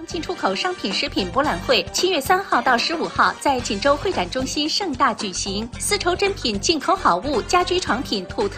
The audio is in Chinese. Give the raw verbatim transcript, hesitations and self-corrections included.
进出口商品食品博览会七月三号到十五号在锦州会展中心盛大举行，丝绸珍品进口好物、家居床品土特